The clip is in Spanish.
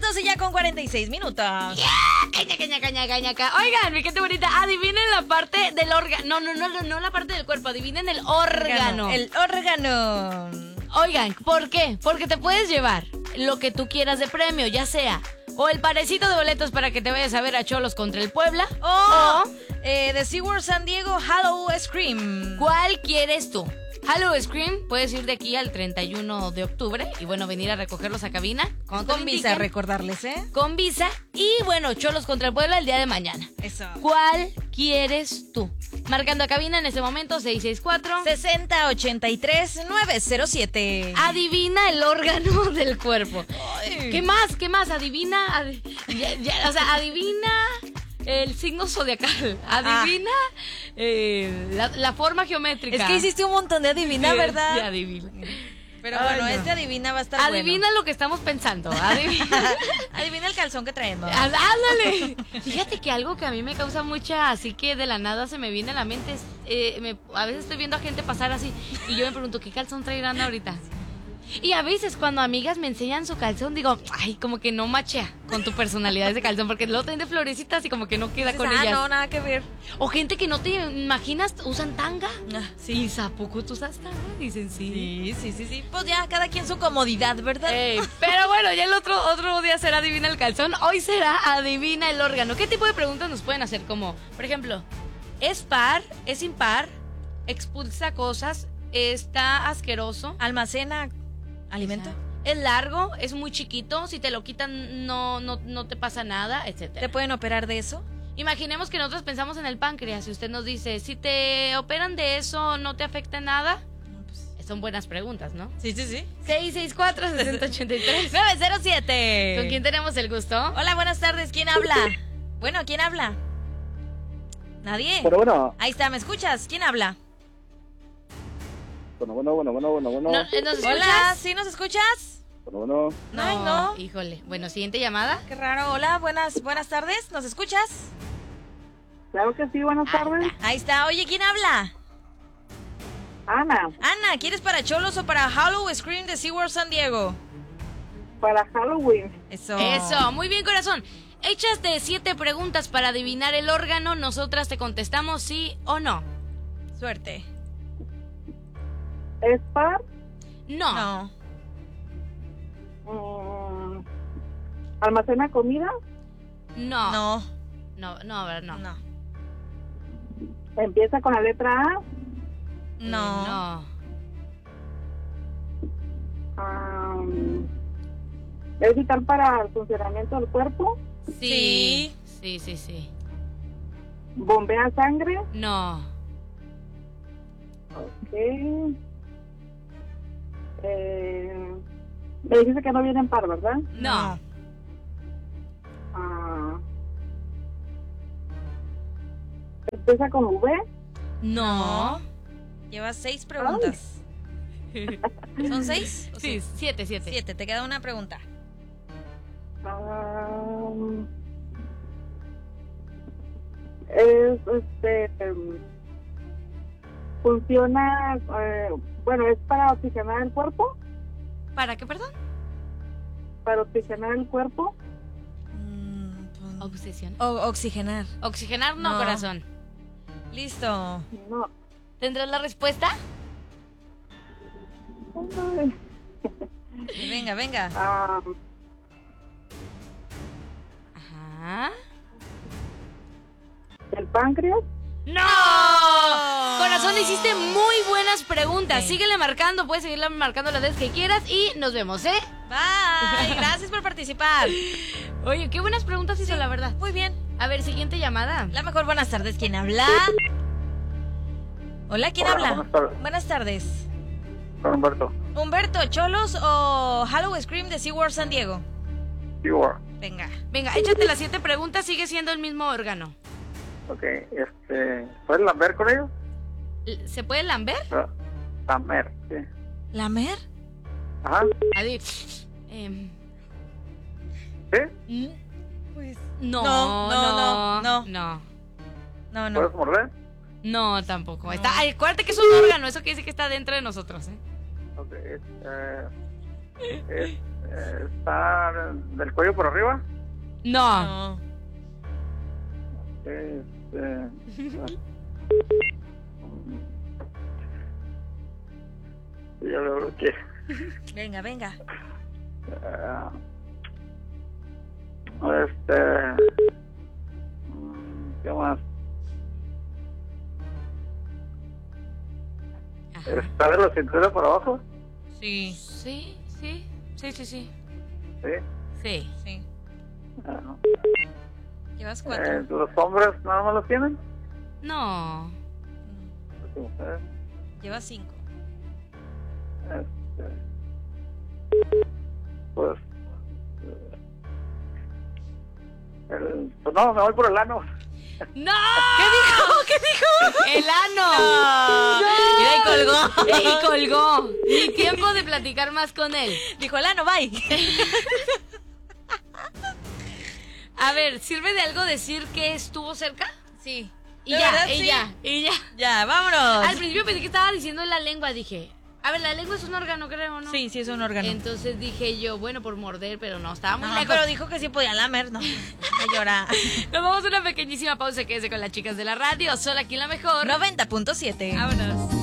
12 ya con 46 minutos. Caña. Oigan, mi gente bonita, adivinen la parte del órgano. No la parte del cuerpo, adivinen el órgano. El órgano. Oigan, ¿por qué? Porque te puedes llevar lo que tú quieras de premio, ya sea o el parecito de boletos para que te vayas a ver a Cholos contra el Puebla, o The SeaWorld San Diego Hollow Scream. ¿cuál quieres tú? Hollow Scream, puedes ir de aquí al 31 de octubre y bueno, venir a recogerlos a cabina. Con visa, recordarles, Con visa y bueno, Cholos contra el Puebla el día de mañana. Eso. ¿Cuál quieres tú? Marcando a cabina en este momento 664-6083-907. Adivina el órgano del cuerpo. Ay. ¿Qué más? Adivina. Adivina el signo zodiacal. Adivina la forma geométrica. Es que hiciste un montón de adivina, ¿verdad? Ya adivina. Pero bueno, este adivina va a estar Adivina bueno. lo que estamos pensando. Adivina. Adivina el calzón que traemos. Ándale. Fíjate que algo que a mí me causa mucha, así que de la nada se me viene a la mente es, a veces estoy viendo a gente pasar así y yo me pregunto, ¿qué calzón traerán ahorita? Y a veces cuando amigas me enseñan su calzón, digo, ay, como que no machea con tu personalidad ese calzón, porque lo traen de florecitas y como que no queda con ellas. No, nada que ver. O gente que no te imaginas usan tanga. Sí. ¿Y a poco tú usas tanga? Dicen sí. Sí. Pues ya, cada quien su comodidad, ¿verdad? Pero bueno, ya el otro día será adivina el calzón. Hoy será adivina el órgano. ¿Qué tipo de preguntas nos pueden hacer? Como, por ejemplo, ¿es par? ¿Es impar? ¿Expulsa cosas? ¿Está asqueroso? Almacena alimento. ¿Es largo? ¿Es muy chiquito? Si te lo quitan no te pasa nada, etcétera. ¿Te pueden operar de eso? Imaginemos que nosotros pensamos en el páncreas y usted nos dice, si te operan de eso, ¿no te afecta nada? Son buenas preguntas, ¿no? Sí. 664-6083 907. ¿Con quién tenemos el gusto? Hola, buenas tardes. ¿Quién habla? Bueno, ¿quién habla? ¿Nadie? Pero bueno. Ahí está, ¿me escuchas? ¿Quién habla? Bueno. ¿Nos escuchas? Hola, ¿sí nos escuchas? Bueno. No, ay, no. Híjole. Bueno, siguiente llamada. Qué raro. Hola, buenas tardes. ¿Nos escuchas? Claro que sí, buenas tardes. Ahí está. Oye, ¿quién habla? Ana, Ana, ¿quieres para Cholos o para Hollow Scream de SeaWorld San Diego? para Halloween. Eso. Muy bien, corazón. Hechas de 7 preguntas para adivinar el órgano, nosotras te contestamos sí o no. Suerte. ¿Es par? No. ¿Almacena comida? No. No. No. ¿Empieza con la letra A? No. ¿Es vital para el funcionamiento del cuerpo? Sí. Sí. ¿Bombea sangre? No. Ok. Me dijiste que no viene en par, ¿verdad? No. ¿Empieza con V? No. Llevas 6 preguntas. ¿Son 6? Sí, 7. 7. Te queda una pregunta. Funciona, ¿es para oxigenar el cuerpo? ¿Para qué, perdón? Para oxigenar el cuerpo. Obsesión. Oxigenar. Oxigenar no, No. corazón. Listo. No. ¿Tendrás la respuesta? Venga. Ajá. ¿El páncreas? ¡No! Corazón, hiciste muy buenas preguntas. Sí. Síguele marcando, puedes seguirle marcando las veces que quieras y nos vemos, ¿eh? Bye. Gracias por participar. Oye, qué buenas preguntas hizo, la verdad. Muy bien. A ver, siguiente llamada. La mejor buenas tardes. ¿Quién habla? Hola, ¿quién Hola, habla? buenas tardes. Buenas tardes. Humberto. Humberto, ¿Cholos o Hollow Scream de SeaWorld San Diego? Venga. Venga, échate las 7 preguntas, sigue siendo el mismo órgano. Ok, ¿puedes lamber con ellos? ¿Se puede lamber? Lamber, sí. ¿Lamer? Ajá, Adi, ¿sí? Pues no. no. ¿Puedes morder? No, tampoco. No. Acuérdate que es un órgano, eso quiere decir que está dentro de nosotros, ¿eh? Ok, ¿Está del cuello por arriba? No. Ya lo bloqueé. Venga. ¿Qué más? Ajá. ¿Está de la cintura para abajo? Sí. Sí. Sí. Sí. Llevas 4. ¿Los hombres nada más los tienen? No. ¿Las mujeres? Llevas 5. Pues no, me voy por el ano. ¡No! ¿Qué dijo? ¡El ano! Mira, y colgó. Y colgó. Ni tiempo de platicar más con él. Dijo el ano, bye. A ver, ¿sirve de algo decir que estuvo cerca? Sí. Y ¿De ya, verdad, y sí? ya, y ya. Ya, vámonos. Al principio pensé que estaba diciendo la lengua, dije, a ver, la lengua es un órgano, creo, ¿no? Sí, es un órgano. Entonces dije yo, bueno, por morder, pero no, estaba muy No, lejos. pero dijo que sí podía lamer, no. A llorar. Nos vamos a una pequeñísima pausa, quédese con las chicas de la radio, solo aquí en La Mejor. 90.7. Vámonos.